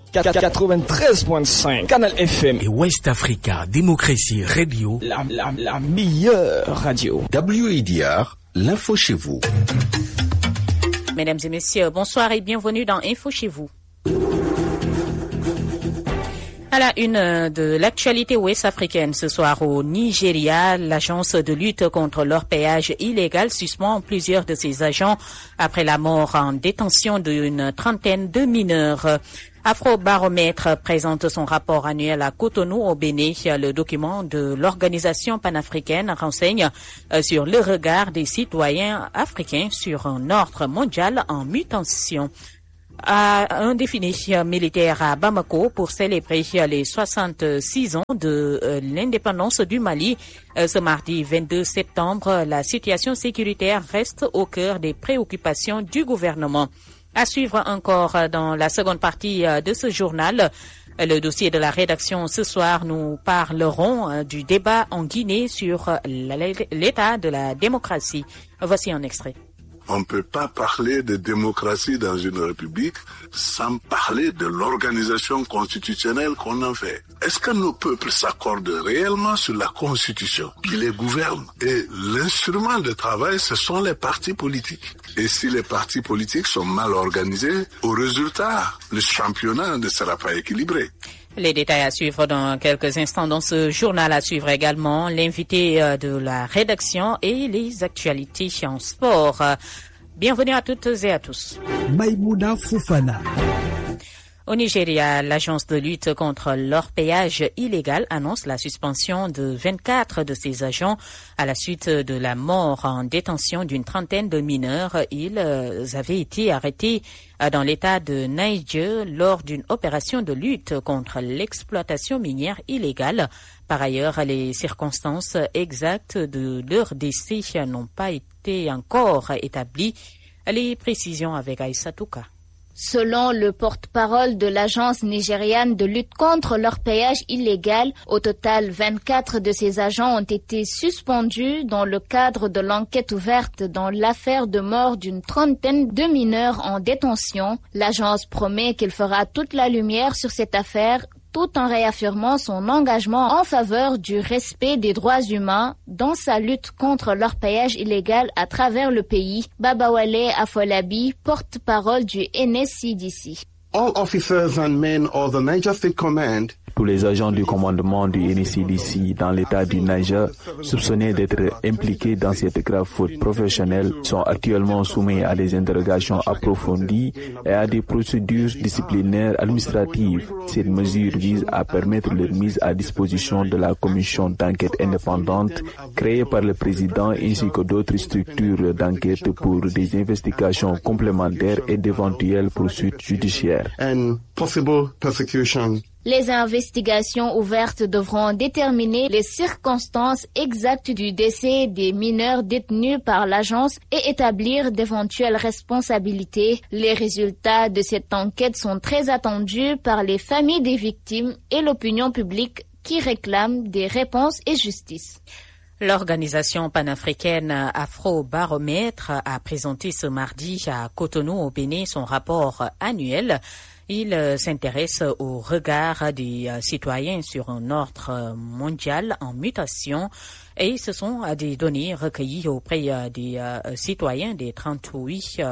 93.5 Canal FM et West Africa Démocratie Radio, la meilleure radio. WIDR, l'info chez vous. Mesdames et messieurs, bonsoir et bienvenue dans Info chez vous. À la une de l'actualité ouest-africaine ce soir au Nigeria, l'agence de lutte contre l'orpaillage illégal suspend plusieurs de ses agents après la mort en détention d'une trentaine de mineurs. Afrobaromètre présente son rapport annuel à Cotonou au Bénin. Le document de l'organisation panafricaine renseigne sur le regard des citoyens africains sur un ordre mondial en mutation. À un défilé militaire à Bamako pour célébrer les 66 ans de l'indépendance du Mali. Ce mardi 22 septembre, la situation sécuritaire reste au cœur des préoccupations du gouvernement. À suivre encore dans la seconde partie de ce journal, le dossier de la rédaction ce soir, nous parlerons du débat en Guinée sur l'état de la démocratie. Voici un extrait. On ne peut pas parler de démocratie dans une république sans parler de l'organisation constitutionnelle qu'on en fait. Est-ce que nos peuples s'accordent réellement sur la constitution qui les gouverne? Et l'instrument de travail, ce sont les partis politiques. Et si les partis politiques sont mal organisés, au résultat, le championnat ne sera pas équilibré. Les détails à suivre dans quelques instants dans ce journal. À suivre également l'invité de la rédaction et les actualités en sport. Bienvenue à toutes et à tous. Maïmouna Fofana. Au Nigeria, l'agence de lutte contre l'orpaillage illégal annonce la suspension de 24 de ses agents à la suite de la mort en détention d'une trentaine de mineurs. Ils avaient été arrêtés dans l'état de Niger lors d'une opération de lutte contre l'exploitation minière illégale. Par ailleurs, les circonstances exactes de leur décès n'ont pas été encore établies. Les précisions avec Aïssa Touka. Selon le porte-parole de l'agence nigériane de lutte contre l'orpaillage illégal, au total 24 de ses agents ont été suspendus dans le cadre de l'enquête ouverte dans l'affaire de mort d'une trentaine de mineurs en détention. L'agence promet qu'elle fera toute la lumière sur cette affaire tout en réaffirmant son engagement en faveur du respect des droits humains dans sa lutte contre l'orpaillage illégal à travers le pays. Babawale Afolabi, porte-parole du NSCDC. All officers and men of the Niger State Command. Tous les agents du commandement du NSCDC dans l'état du Niger soupçonnés d'être impliqués dans cette grave faute professionnelle sont actuellement soumis à des interrogations approfondies et à des procédures disciplinaires administratives. Cette mesure vise à permettre leur mise à disposition de la commission d'enquête indépendante créée par le président ainsi que d'autres structures d'enquête pour des investigations complémentaires et d'éventuelles poursuites judiciaires. And possible persecution. Les investigations ouvertes devront déterminer les circonstances exactes du décès des mineurs détenus par l'agence et établir d'éventuelles responsabilités. Les résultats de cette enquête sont très attendus par les familles des victimes et l'opinion publique qui réclament des réponses et justice. L'organisation panafricaine Afrobaromètre a présenté ce mardi à Cotonou au Bénin son rapport annuel. Il s'intéresse au regard des citoyens sur un ordre mondial en mutation et ce sont des données recueillies auprès des citoyens des 38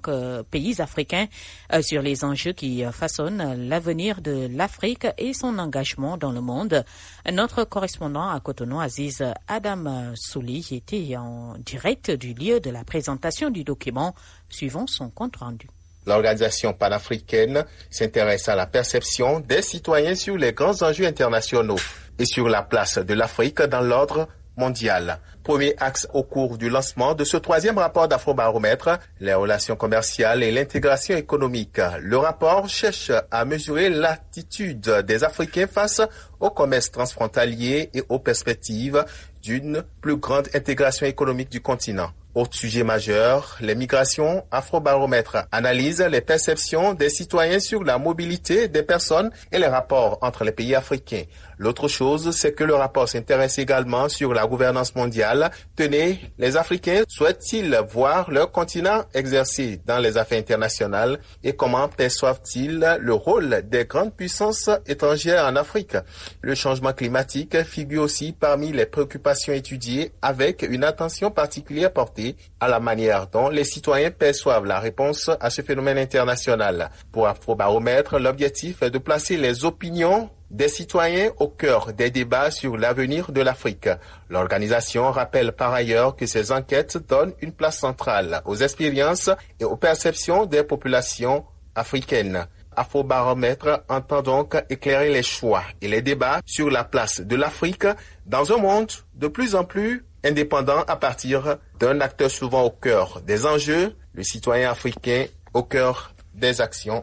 pays africains sur les enjeux qui façonnent l'avenir de l'Afrique et son engagement dans le monde. Notre correspondant à Cotonou, Aziz Adam Souli, était en direct du lieu de la présentation du document. Suivons son compte rendu. L'organisation panafricaine s'intéresse à la perception des citoyens sur les grands enjeux internationaux et sur la place de l'Afrique dans l'ordre mondial. Premier axe au cours du lancement de ce troisième rapport d'Afrobaromètre, les relations commerciales et l'intégration économique. Le rapport cherche à mesurer l'attitude des Africains face au commerce transfrontalier et aux perspectives d'une plus grande intégration économique du continent. Autre sujet majeur, les migrations. Afrobaromètre analyse les perceptions des citoyens sur la mobilité des personnes et les rapports entre les pays africains. L'autre chose, c'est que le rapport s'intéresse également sur la gouvernance mondiale. Tenez, les Africains souhaitent-ils voir leur continent exercer dans les affaires internationales et comment perçoivent-ils le rôle des grandes puissances étrangères en Afrique? Le changement climatique figure aussi parmi les préoccupations étudiées avec une attention particulière portée à la manière dont les citoyens perçoivent la réponse à ce phénomène international. Pour Afrobaromètre, l'objectif est de placer les opinions des citoyens au cœur des débats sur l'avenir de l'Afrique. L'organisation rappelle par ailleurs que ces enquêtes donnent une place centrale aux expériences et aux perceptions des populations africaines. Afrobaromètre entend donc éclairer les choix et les débats sur la place de l'Afrique dans un monde de plus en plus indépendant à partir d'un acteur souvent au cœur des enjeux, le citoyen africain au cœur des actions.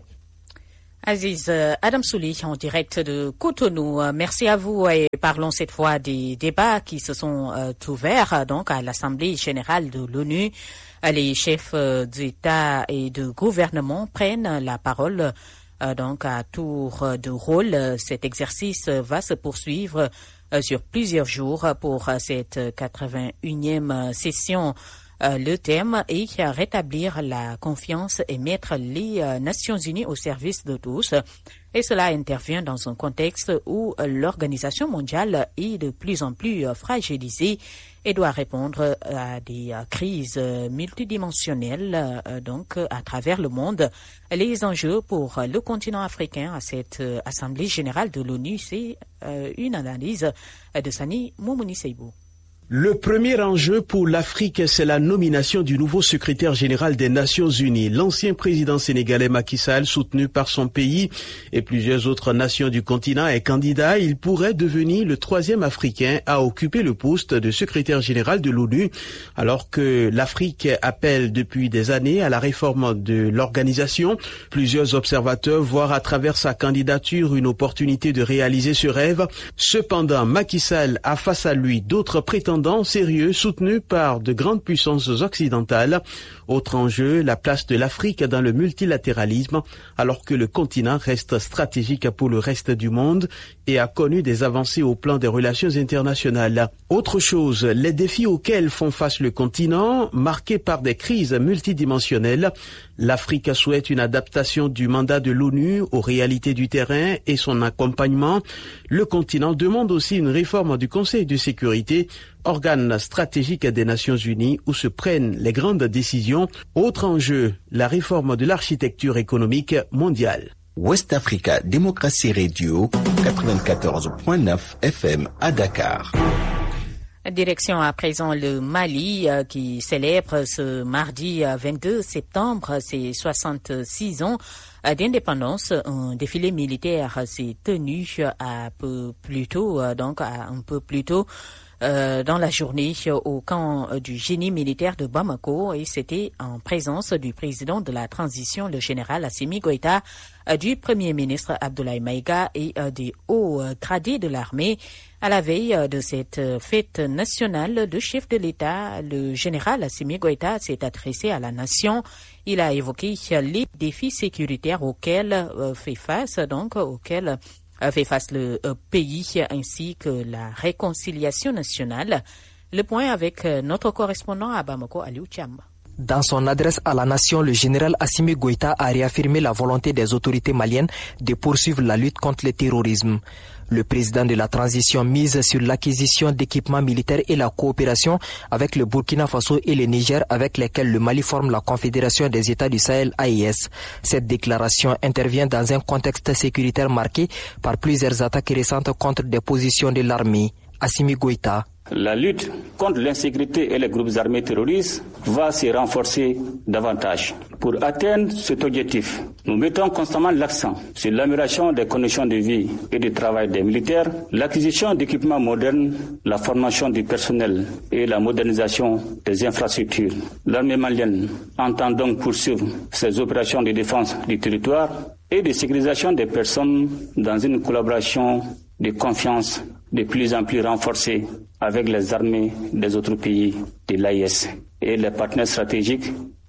Aziz Adam Souli en direct de Cotonou. Merci à vous et parlons cette fois des débats qui se sont ouverts donc à l'Assemblée générale de l'ONU. Les chefs d'État et de gouvernement prennent la parole donc à tour de rôle. Cet exercice va se poursuivre sur plusieurs jours pour cette 81e session. Le thème est rétablir la confiance et mettre les Nations Unies au service de tous. Et cela intervient dans un contexte où l'Organisation mondiale est de plus en plus fragilisée et doit répondre à des crises multidimensionnelles donc à travers le monde. Les enjeux pour le continent africain à cette Assemblée générale de l'ONU, c'est une analyse de Sani Moumouni Seibou. Le premier enjeu pour l'Afrique, c'est la nomination du nouveau secrétaire général des Nations Unies. L'ancien président sénégalais Macky Sall, soutenu par son pays et plusieurs autres nations du continent, est candidat. Il pourrait devenir le troisième Africain à occuper le poste de secrétaire général de l'ONU, alors que l'Afrique appelle depuis des années à la réforme de l'organisation. Plusieurs observateurs voient à travers sa candidature une opportunité de réaliser ce rêve. Cependant, Macky Sall a face à lui d'autres prétendants sérieux soutenus par de grandes puissances occidentales. Autre enjeu, la place de l'Afrique dans le multilatéralisme, alors que le continent reste stratégique pour le reste du monde et a connu des avancées au plan des relations internationales. Autre chose, les défis auxquels font face le continent, marqués par des crises multidimensionnelles. L'Afrique souhaite une adaptation du mandat de l'ONU aux réalités du terrain et son accompagnement. Le continent demande aussi une réforme du Conseil de sécurité, organe stratégique des Nations Unies où se prennent les grandes décisions. Autre enjeu, la réforme de l'architecture économique mondiale. West Africa Démocratie Radio, 94.9 FM à Dakar. Direction à présent le Mali qui célèbre ce mardi 22 septembre ses 66 ans d'indépendance. Un défilé militaire s'est tenu un peu plus tôt dans la journée au camp du génie militaire de Bamako et c'était en présence du président de la transition, le général Assimi Goïta, du premier ministre Abdoulaye Maïga et des hauts gradés de l'armée. À la veille de cette fête nationale, le chef de l'État, le général Assimi Goïta, s'est adressé à la nation. Il a évoqué les défis sécuritaires auxquels fait face le pays ainsi que la réconciliation nationale. Le point avec notre correspondant à Bamako, Aliou Thiam. Dans son adresse à la nation, le général Assimi Goïta a réaffirmé la volonté des autorités maliennes de poursuivre la lutte contre le terrorisme. Le président de la transition mise sur l'acquisition d'équipements militaires et la coopération avec le Burkina Faso et le Niger avec lesquels le Mali forme la Confédération des États du Sahel AES. Cette déclaration intervient dans un contexte sécuritaire marqué par plusieurs attaques récentes contre des positions de l'armée. Assimi Goïta. La lutte contre l'insécurité et les groupes armés terroristes va se renforcer davantage. Pour atteindre cet objectif, nous mettons constamment l'accent sur l'amélioration des conditions de vie et de travail des militaires, l'acquisition d'équipements modernes, la formation du personnel et la modernisation des infrastructures. L'armée malienne entend donc poursuivre ses opérations de défense du territoire et de sécurisation des personnes dans une collaboration de confiance de plus en plus renforcée avec les armées des autres pays de l'AES et les partenaires stratégiques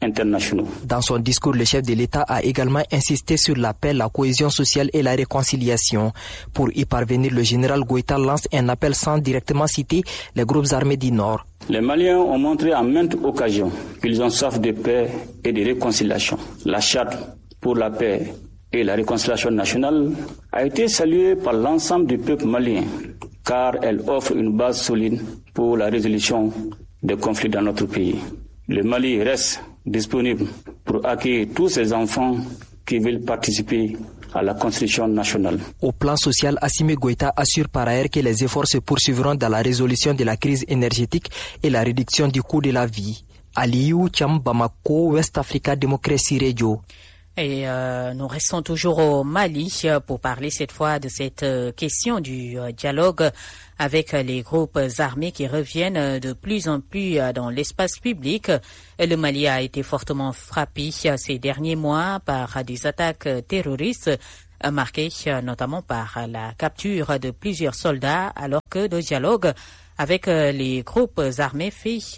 internationaux. Dans son discours, le chef de l'État a également insisté sur la paix, la cohésion sociale et la réconciliation. Pour y parvenir, le général Goïta lance un appel sans directement citer les groupes armés du Nord. Les Maliens ont montré à maintes occasions qu'ils ont soif de paix et de réconciliation. La charte pour la paix et la réconciliation nationale a été saluée par l'ensemble du peuple malien, car elle offre une base solide pour la résolution des conflits dans notre pays. Le Mali reste disponible pour accueillir tous ces enfants qui veulent participer à la construction nationale. Au plan social, Assimi Goïta assure par ailleurs que les efforts se poursuivront dans la résolution de la crise énergétique et la réduction du coût de la vie. Aliou Thiam, Bamako, West Africa Democracy Radio. Et nous restons toujours au Mali pour parler cette fois de cette question du dialogue avec les groupes armés qui reviennent de plus en plus dans l'espace public. Le Mali a été fortement frappé ces derniers mois par des attaques terroristes marquées notamment par la capture de plusieurs soldats, alors que le dialogue avec les groupes armés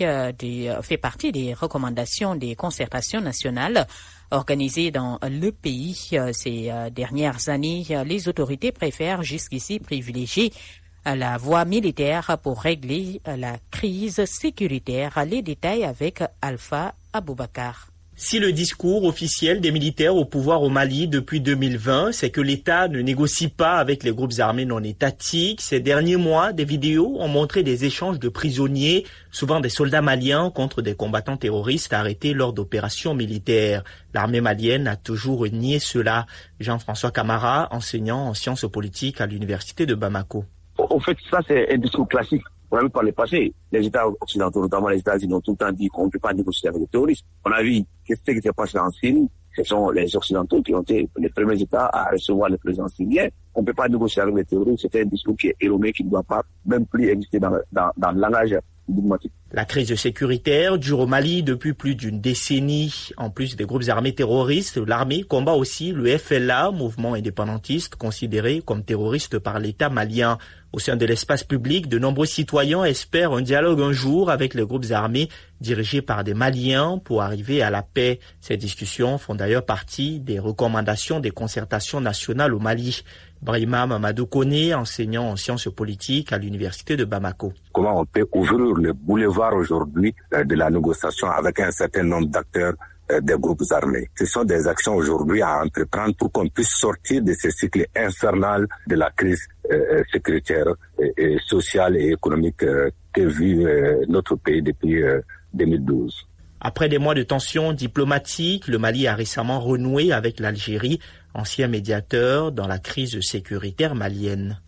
fait partie des recommandations des concertations nationales organisées dans le pays. Ces dernières années, les autorités préfèrent jusqu'ici privilégier la voie militaire pour régler la crise sécuritaire. Les détails avec Alpha Aboubakar. Si le discours officiel des militaires au pouvoir au Mali depuis 2020, c'est que l'État ne négocie pas avec les groupes armés non étatiques, ces derniers mois, des vidéos ont montré des échanges de prisonniers, souvent des soldats maliens contre des combattants terroristes arrêtés lors d'opérations militaires. L'armée malienne a toujours nié cela. Jean-François Camara, enseignant en sciences politiques à l'université de Bamako. En fait, ça c'est un discours classique. On a vu par le passé, les États occidentaux, notamment les États-Unis, ont tout le temps dit qu'on ne peut pas négocier avec les terroristes. On a vu qu'est-ce qui s'est passé en Syrie. Ce sont les Occidentaux qui ont été les premiers États à recevoir le président syrien. On ne peut pas négocier avec les terroristes. C'est un discours qui est erroné, qui ne doit pas même plus exister dans le langage dogmatique. La crise sécuritaire dure au Mali depuis plus d'une décennie. En plus des groupes armés terroristes, l'armée combat aussi le FLA, mouvement indépendantiste considéré comme terroriste par l'État malien. Au sein de l'espace public, de nombreux citoyens espèrent un dialogue un jour avec les groupes armés dirigés par des Maliens pour arriver à la paix. Ces discussions font d'ailleurs partie des recommandations des concertations nationales au Mali. Brahima Mamadou Koné, enseignant en sciences politiques à l'université de Bamako. Comment on peut ouvrir le boulevard aujourd'hui de la négociation avec un certain nombre d'acteurs des groupes armés. Ce sont des actions aujourd'hui à entreprendre pour qu'on puisse sortir de ce cycle infernal de la crise sécuritaire et sociale et économique que vit notre pays depuis 2012. Après des mois de tensions diplomatiques, le Mali a récemment renoué avec l'Algérie, ancien médiateur dans la crise sécuritaire malienne.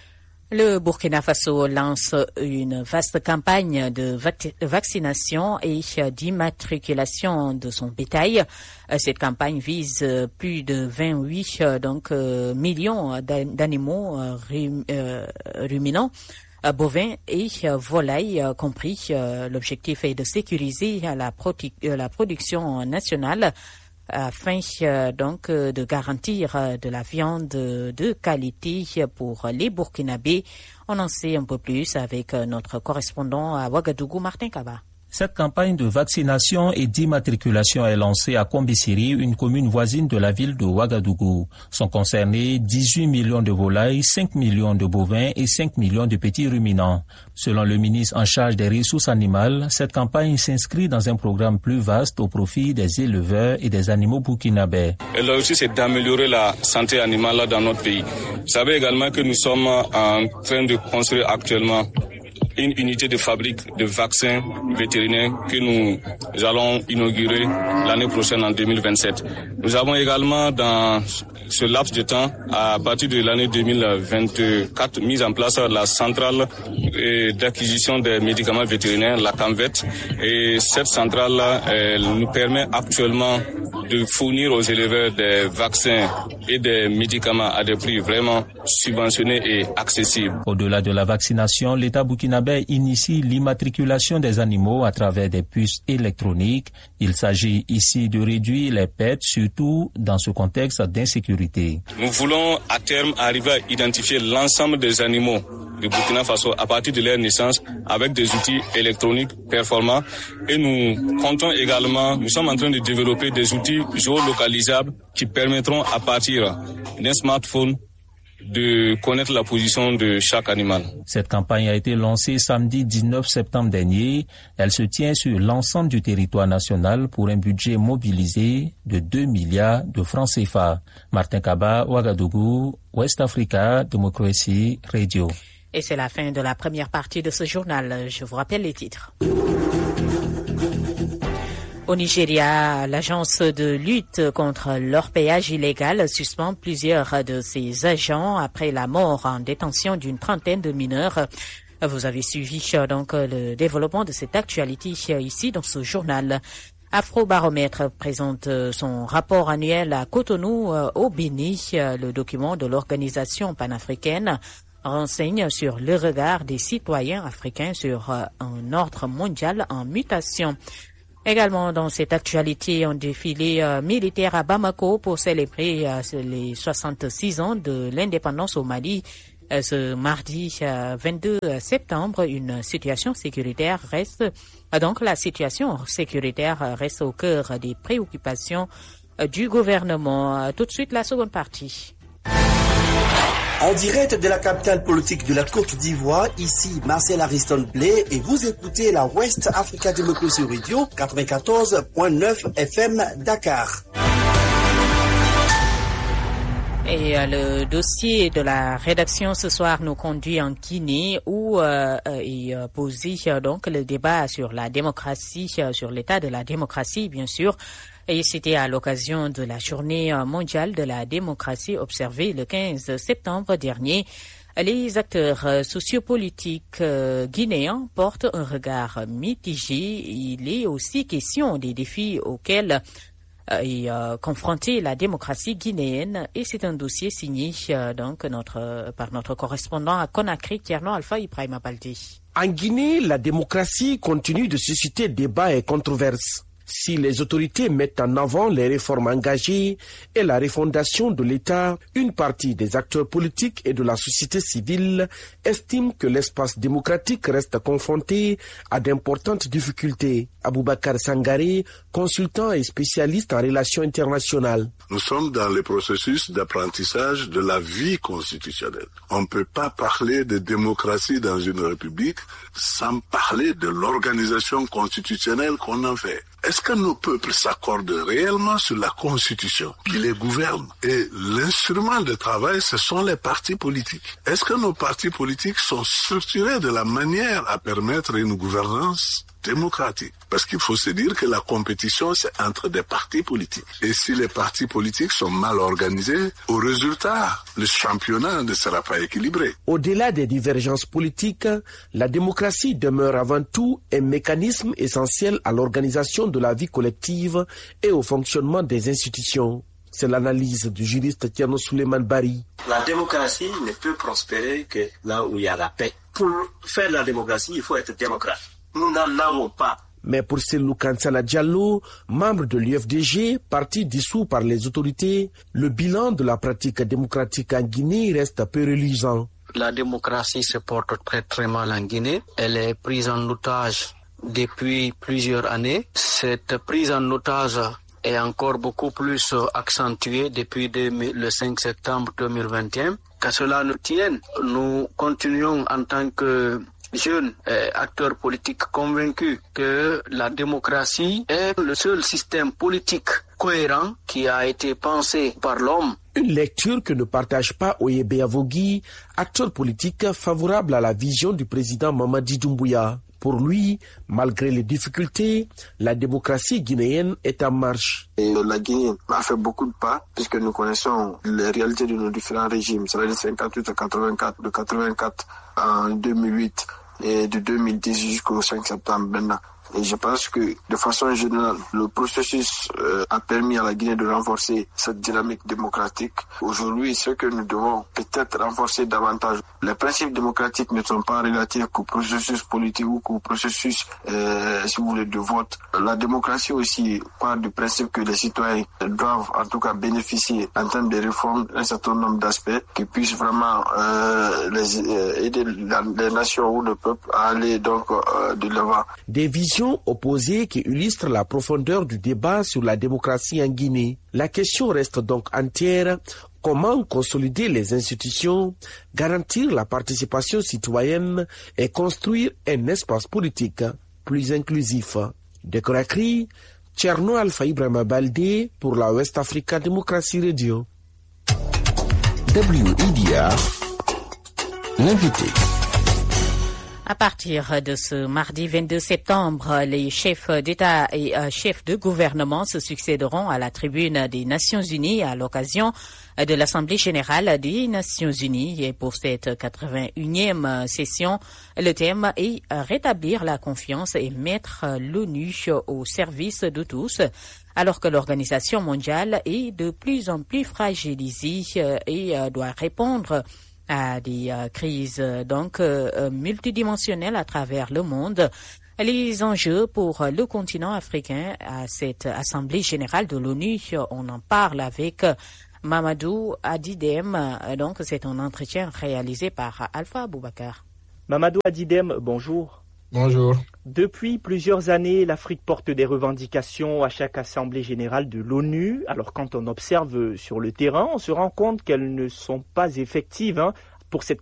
Le Burkina Faso lance une vaste campagne de vaccination et d'immatriculation de son bétail. Cette campagne vise plus de 28 millions d'animaux ruminants, bovins et volailles compris. L'objectif est de sécuriser la production nationale afin de garantir de la viande de qualité pour les Burkinabés. On en sait un peu plus avec notre correspondant à Ouagadougou, Martin Kaba. Cette campagne de vaccination et d'immatriculation est lancée à Kombisiri, une commune voisine de la ville de Ouagadougou. Sont concernés 18 millions de volailles, 5 millions de bovins et 5 millions de petits ruminants. Selon le ministre en charge des ressources animales, cette campagne s'inscrit dans un programme plus vaste au profit des éleveurs et des animaux burkinabés. Et là aussi, c'est d'améliorer la santé animale dans notre pays. Vous savez également que nous sommes en train de construire actuellement une unité de fabrique de vaccins vétérinaires que nous allons inaugurer l'année prochaine en 2027. Nous avons également dans ce laps de temps, à partir de l'année 2024, mis en place la centrale d'acquisition des médicaments vétérinaires, la CAMVET. Et cette centrale-là, elle nous permet actuellement de fournir aux éleveurs des vaccins et des médicaments à des prix vraiment subventionnés et accessibles. Au-delà de la vaccination, l'État burkinabé initie l'immatriculation des animaux à travers des puces électroniques. Il s'agit ici de réduire les pertes, surtout dans ce contexte d'insécurité. Nous voulons à terme arriver à identifier l'ensemble des animaux du Burkina Faso à partir de leur naissance avec des outils électroniques performants et nous comptons également, nous sommes en train de développer des outils géolocalisables qui permettront à partir d'un smartphone de connaître la position de chaque animal. Cette campagne a été lancée samedi 19 septembre dernier. Elle se tient sur l'ensemble du territoire national pour un budget mobilisé de 2 milliards de francs CFA. Martin Kaba, Ouagadougou, West Africa, Démocratie Radio. Et c'est la fin de la première partie de ce journal. Je vous rappelle les titres. Au Nigeria, l'agence de lutte contre l'orpaillage illégal suspend plusieurs de ses agents après la mort en détention d'une trentaine de mineurs. Vous avez suivi donc le développement de cette actualité ici dans ce journal. Afrobaromètre présente son rapport annuel à Cotonou au Bénin. Le document de l'organisation panafricaine renseigne sur le regard des citoyens africains sur un ordre mondial en mutation. Également dans cette actualité, un défilé militaire à Bamako pour célébrer les 66 ans de l'indépendance au Mali. Ce mardi 22 septembre, la situation sécuritaire reste au cœur des préoccupations du gouvernement. Tout de suite, la seconde partie. En direct de la capitale politique de la Côte d'Ivoire, ici Marcel Ariston Blé et vous écoutez la West Africa Democracy Radio 94.9 FM Dakar. Et le dossier de la rédaction ce soir nous conduit en Guinée où est posé donc le débat sur la démocratie, sur l'état de la démocratie bien sûr. Et c'était à l'occasion de la journée mondiale de la démocratie observée le 15 septembre dernier. Les acteurs sociopolitiques guinéens portent un regard mitigé. Il est aussi question des défis auxquels est confrontée la démocratie guinéenne. Et c'est un dossier signé donc par notre correspondant à Conakry, Tierno Alpha Ibrahima Baldé. En Guinée, la démocratie continue de susciter débats et controverses. Si les autorités mettent en avant les réformes engagées et la refondation de l'État, une partie des acteurs politiques et de la société civile estime que l'espace démocratique reste confronté à d'importantes difficultés. Aboubakar Sangaré, consultant et spécialiste en relations internationales. Nous sommes dans le processus d'apprentissage de la vie constitutionnelle. On ne peut pas parler de démocratie dans une république sans parler de l'organisation constitutionnelle qu'on en fait. Est-ce que nos peuples s'accordent réellement sur la Constitution qui les gouverne? Et l'instrument de travail, ce sont les partis politiques. Est-ce que nos partis politiques sont structurés de la manière à permettre une gouvernance démocratique? Parce qu'il faut se dire que la compétition, c'est entre des partis politiques. Et si les partis politiques sont mal organisés, au résultat, le championnat ne sera pas équilibré. Au-delà des divergences politiques, la démocratie demeure avant tout un mécanisme essentiel à l'organisation de la vie collective et au fonctionnement des institutions. C'est l'analyse du juriste Tierno Souleymane Bari. La démocratie ne peut prospérer que là où il y a la paix. Pour faire la démocratie, il faut être démocrate. Nous n'en avons pas. Mais pour Selou Kansana Diallo, membre de l'UFDG, parti dissous par les autorités, le bilan de la pratique démocratique en Guinée reste peu reluisant. La démocratie se porte très très mal en Guinée. Elle est prise en otage depuis plusieurs années. Cette prise en otage est encore beaucoup plus accentuée depuis le 5 septembre 2021. Qu'à cela nous tienne, nous continuons en tant que jeunes acteurs politiques convaincus que la démocratie est le seul système politique cohérent qui a été pensé par l'homme. Une lecture que ne partage pas Oyebe Avogui, acteur politique favorable à la vision du président Mamadi Doumbouya. Pour lui, malgré les difficultés, la démocratie guinéenne est en marche. Et la Guinée a fait beaucoup de pas, puisque nous connaissons les réalités de nos différents régimes. C'est de 58 à 84, de 84 en 2008 et de 2010 jusqu'au 5 septembre maintenant. Et je pense que de façon générale, le processus a permis à la Guinée de renforcer cette dynamique démocratique. Aujourd'hui, ce que nous devons peut-être renforcer davantage. Les principes démocratiques ne sont pas relatifs qu'au processus politique ou qu'au processus, si vous voulez, de vote. La démocratie aussi part du principe que les citoyens doivent en tout cas bénéficier en termes de réformes un certain nombre d'aspects qui puissent vraiment aider les nations ou le peuple à aller donc de l'avant. Des visions opposées qui illustrent la profondeur du débat sur la démocratie en Guinée. La question reste donc entière. Comment consolider les institutions, garantir la participation citoyenne et construire un espace politique plus inclusif? De Conakry, Tcherno Alpha Ibrahima Baldé pour la West Africa Democracy Radio. WIDR, l'invité. À partir de ce mardi 22 septembre, les chefs d'État et chefs de gouvernement se succéderont à la tribune des Nations Unies à l'occasion de l'Assemblée générale des Nations Unies. Et pour cette 81e session, le thème est rétablir la confiance et mettre l'ONU au service de tous. Alors que l'Organisation mondiale est de plus en plus fragilisée et doit répondre à des crises multidimensionnelles à travers le monde. Les enjeux pour le continent africain à cette Assemblée générale de l'ONU, on en parle avec Mamadou Adidem. Donc c'est un entretien réalisé par Alpha Aboubakar. Mamadou Adidem, bonjour. Bonjour. Depuis plusieurs années, l'Afrique porte des revendications à chaque Assemblée générale de l'ONU. Alors quand on observe sur le terrain, on se rend compte qu'elles ne sont pas effectives. Pour cette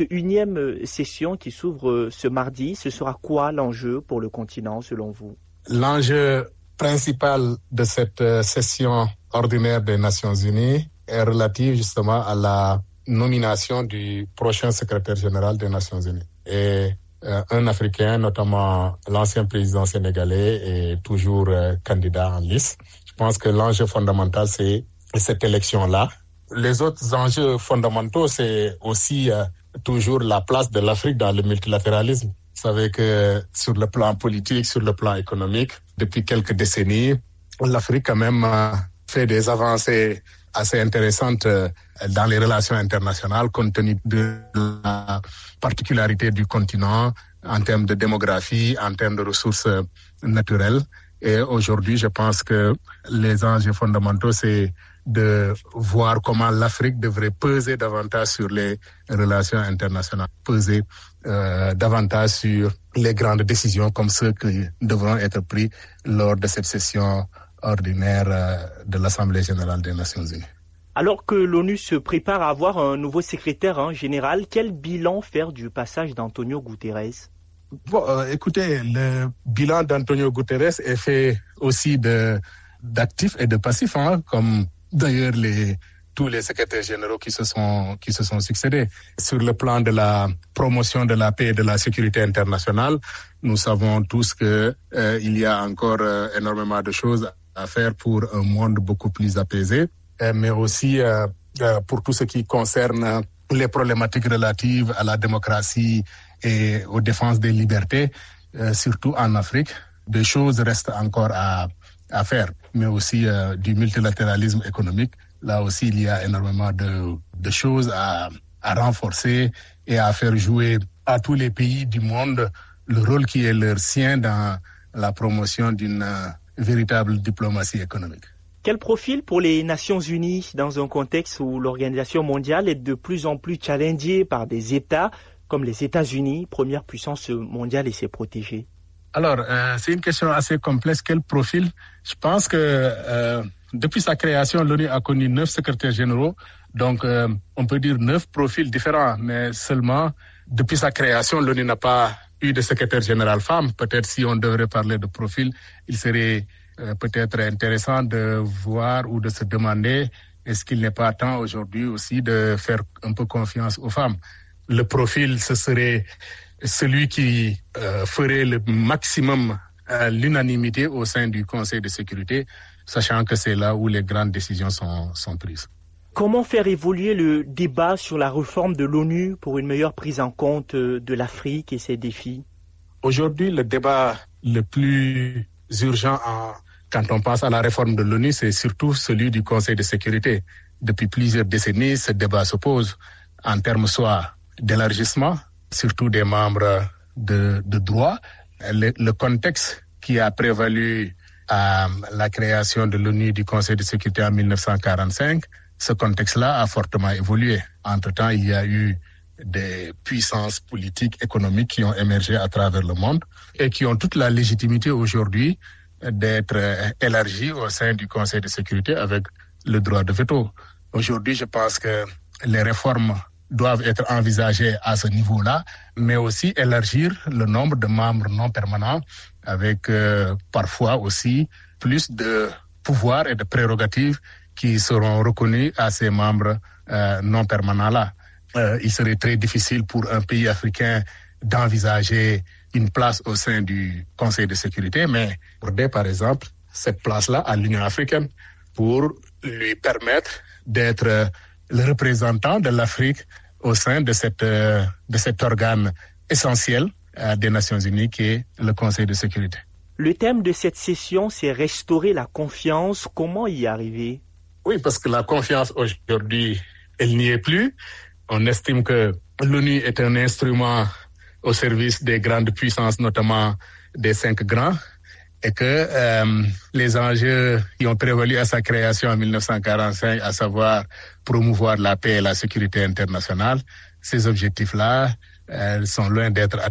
81e session qui s'ouvre ce mardi, ce sera quoi l'enjeu pour le continent selon vous? L'enjeu principal de cette session ordinaire des Nations Unies est relatif justement à la nomination du prochain secrétaire général des Nations Unies. Et un Africain, notamment l'ancien président sénégalais, est toujours candidat en liste. Je pense que l'enjeu fondamental, c'est cette élection-là. Les autres enjeux fondamentaux, c'est aussi toujours la place de l'Afrique dans le multilatéralisme. Vous savez que sur le plan politique, sur le plan économique, depuis quelques décennies, l'Afrique quand même fait des avancées assez intéressantes dans les relations internationales compte tenu de la particularité du continent en termes de démographie, en termes de ressources naturelles. Et aujourd'hui, je pense que les enjeux fondamentaux, c'est de voir comment l'Afrique devrait peser davantage sur les relations internationales, peser davantage sur les grandes décisions comme ceux qui devront être pris lors de cette session ordinaire de l'Assemblée générale des Nations Unies. Alors que l'ONU se prépare à avoir un nouveau secrétaire général, quel bilan faire du passage d'Antonio Guterres? Écoutez, le bilan d'Antonio Guterres est fait aussi d'actifs et de passifs, comme d'ailleurs tous les secrétaires généraux qui se sont succédés. Sur le plan de la promotion de la paix et de la sécurité internationale, nous savons tous que il y a encore énormément de choses à faire pour un monde beaucoup plus apaisé, mais aussi pour tout ce qui concerne les problématiques relatives à la démocratie et aux défenses des libertés, surtout en Afrique. Des choses restent encore à faire, mais aussi du multilatéralisme économique. Là aussi, il y a énormément de choses à renforcer et à faire jouer à tous les pays du monde le rôle qui est leur sien dans la promotion d'une véritable diplomatie économique. Quel profil pour les Nations Unies dans un contexte où l'Organisation mondiale est de plus en plus challengée par des États comme les États-Unis, première puissance mondiale, et ses protégés? Alors, c'est une question assez complexe. Quel profil? Je pense que depuis sa création, l'ONU a connu 9 secrétaires généraux. Donc, on peut dire 9 profils différents. Mais seulement, depuis sa création, l'ONU n'a pas eu de secrétaire général femme. Peut-être si on devrait parler de profil, il serait peut-être intéressant de voir ou de se demander est-ce qu'il n'est pas temps aujourd'hui aussi de faire un peu confiance aux femmes. Le profil, ce serait celui qui ferait le maximum l'unanimité au sein du Conseil de sécurité, sachant que c'est là où les grandes décisions sont prises. Comment faire évoluer le débat sur la réforme de l'ONU pour une meilleure prise en compte de l'Afrique et ses défis? Aujourd'hui, le débat le plus urgent quand on pense à la réforme de l'ONU, c'est surtout celui du Conseil de sécurité. Depuis plusieurs décennies, ce débat se pose en termes soit d'élargissement, surtout des membres de droit. Le contexte qui a prévalu à la création de l'ONU du Conseil de sécurité en 1945, ce contexte-là a fortement évolué. Entre-temps, il y a eu des puissances politiques, économiques qui ont émergé à travers le monde et qui ont toute la légitimité aujourd'hui d'être élargies au sein du Conseil de sécurité avec le droit de veto. Aujourd'hui, je pense que les réformes doivent être envisagées à ce niveau-là, mais aussi élargir le nombre de membres non permanents avec parfois aussi plus de pouvoirs et de prérogatives qui seront reconnus à ces membres non permanents-là. Il serait très difficile pour un pays africain d'envisager une place au sein du Conseil de sécurité, mais accorder par exemple cette place-là à l'Union africaine pour lui permettre d'être le représentant de l'Afrique au sein de cet organe essentiel des Nations Unies qui est le Conseil de sécurité. Le thème de cette session, c'est restaurer la confiance. Comment y arriver? Oui, parce que la confiance aujourd'hui, elle n'y est plus. On estime que l'ONU est un instrument au service des grandes puissances, notamment des 5 grands, et que les enjeux qui ont prévalu à sa création en 1945, à savoir promouvoir la paix et la sécurité internationale, ces objectifs-là sont loin d'être